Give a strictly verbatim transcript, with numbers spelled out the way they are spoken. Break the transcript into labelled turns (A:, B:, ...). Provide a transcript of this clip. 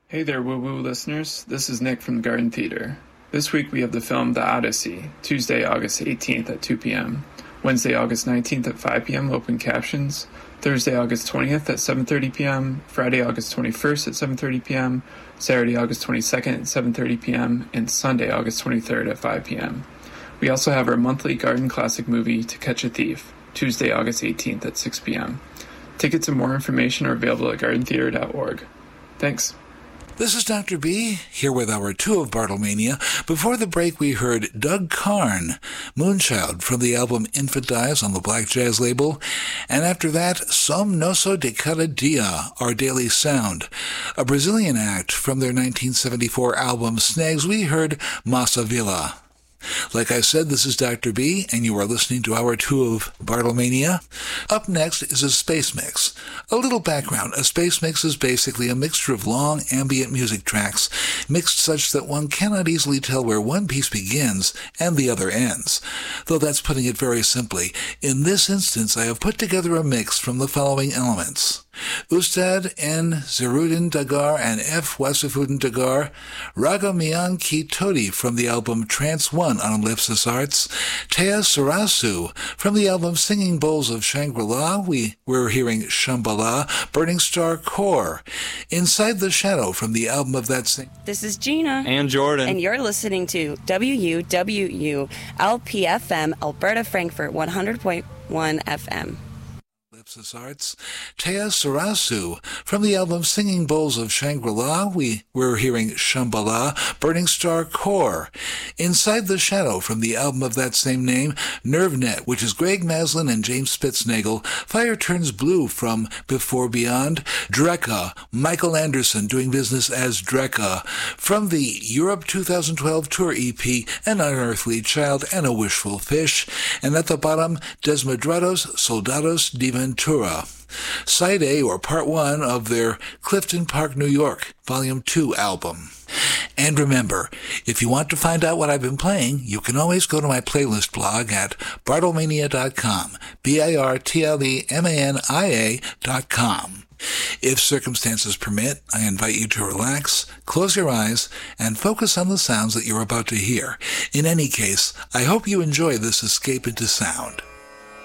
A: Hey there, Woo Woo listeners. This is Nick from the Garden Theater. This week we have the film The Odyssey, Tuesday, August eighteenth at two p.m., Wednesday, August nineteenth at five p.m., open captions, Thursday, August twentieth at seven thirty p.m., Friday, August twenty-first at seven thirty p.m., Saturday, August twenty-second at seven thirty p.m., and Sunday, August twenty-third at five p.m. We also have our monthly garden classic movie, To Catch a Thief, Tuesday, August eighteenth at six p.m. Tickets and more information are available at garden theater dot org. Thanks.
B: This is Doctor B, here with our two of Bartlemania. Before the break, we heard Doug Carn, Moonchild, from the album Infant Dies on the Black Jazz label. And after that, Som Nosso de Cada Dia, Our Daily Sound, a Brazilian act from their nineteen seventy-four album Snags. We heard Massa Villa. Like I said, this is Doctor B, and you are listening to Hour two of Bartlemania. Up next is a space mix. A little background. A space mix is basically a mixture of long ambient music tracks, mixed such that one cannot easily tell where one piece begins and the other ends. Though that's putting it very simply. In this instance, I have put together a mix from the following elements: Ustad N. Zerudin Dagar and F. Wasifudin Dagar, Raga Mian Ki Todi from the album Trance one on Ellipsis Arts, Tea Sarasu from the album Singing Bowls of Shangri-La. We were hearing Shambhala, Burning Star Core, Inside the Shadow from the album of that same.
C: This is Gina.
D: And Jordan.
C: And you're listening to W U W U L P F M, Alberta, Frankfurt, one hundred point one F M.
B: Arts, Tea Sarasu from the album Singing Bowls of Shangri-La. We were hearing Shambhala, Burning Star Core, Inside the Shadow from the album of that same name, NerveNet, which is Greg Maslin and James Spitznagel, Fire Turns Blue from Before Beyond, Drekka, Michael Anderson doing business as Drekka, from the Europe two thousand twelve tour E P, An Unearthly Child and a Wishful Fish, and at the bottom, Desmadrados Soldados de Ventura, Side A, or Part one, of their Clifton Park, New York, Volume two album. And remember, if you want to find out what I've been playing, you can always go to my playlist blog at bartlemania dot com, B I R T L E M A N I A dot com. If circumstances permit, I invite you to relax, close your eyes, and focus on the sounds that you're about to hear. In any case, I hope you enjoy this escape into sound.